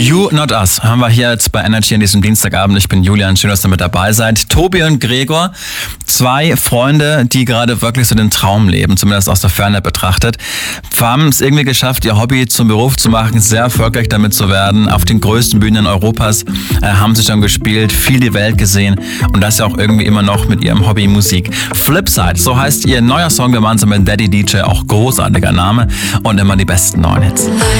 You Not Us haben wir hier jetzt bei Energy an diesem Dienstagabend. Ich bin Julian, schön, dass ihr mit dabei seid. Tobi und Gregor, zwei Freunde, die gerade wirklich so den Traum leben, zumindest aus der Ferne betrachtet. Haben es irgendwie geschafft, ihr Hobby zum Beruf zu machen, sehr erfolgreich damit zu werden. Auf den größten Bühnen Europas haben sie schon gespielt, viel die Welt gesehen und das ja auch irgendwie immer noch mit ihrem Hobby Musik. Flipside, so heißt ihr neuer Song gemeinsam mit Daddy DJ, auch großartiger Name und immer die besten neuen Hits.